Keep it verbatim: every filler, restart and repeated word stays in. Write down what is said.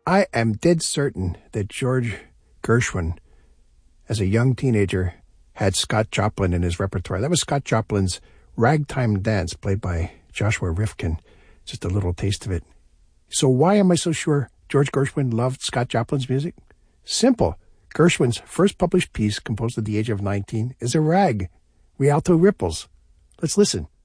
I am dead certain that George Gershwin, as a young teenager, had Scott Joplin in his repertoire. That was Scott Joplin's Ragtime Dance, played by Joshua Rifkin. Just a little taste of it. So why am I so sure George Gershwin loved Scott Joplin's music? Simple. Gershwin's first published piece, composed at the age of nineteen, is a rag, Rialto Ripples. Let's listen.